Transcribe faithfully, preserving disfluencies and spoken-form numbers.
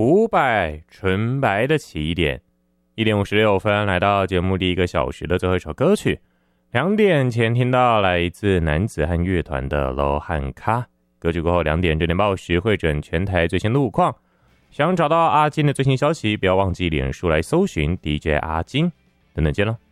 伍佰纯白的起点。一点五十六分，来到节目第一个小时的最后一首歌曲。两点前听到来自男子汉乐团的《罗汉咖》歌曲过后，两点整点报时汇整全台最新路况。想找到阿金的最新消息，不要忘记脸书来搜寻 D J 阿金。等等见喽。